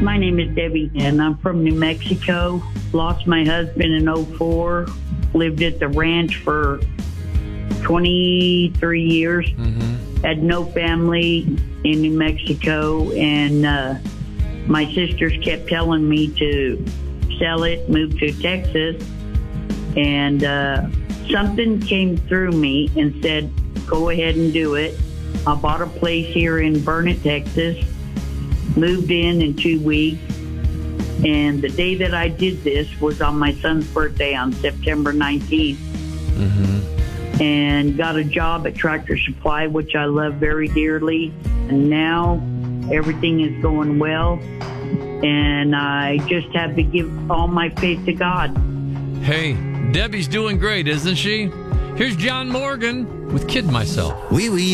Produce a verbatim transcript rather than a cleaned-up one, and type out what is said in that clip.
My name is Debbie, and I'm from New Mexico. Lost my husband in oh four. Lived at the ranch for twenty-three years. Mm-hmm. Had no family in New Mexico, and uh, my sisters kept telling me to sell it, move to Texas, and uh, something came through me and said, go ahead and do it. I bought a place here in Burnett, Texas, moved in in two weeks, and the day that I did this was on my son's birthday on September nineteenth. Mm-hmm. And got a job at Tractor Supply, which I love very dearly. And now everything is going well, and I just have to give all my faith to God. Hey, Debbie's doing great, isn't she? Here's John Morgan with Kid Myself. Wee wee.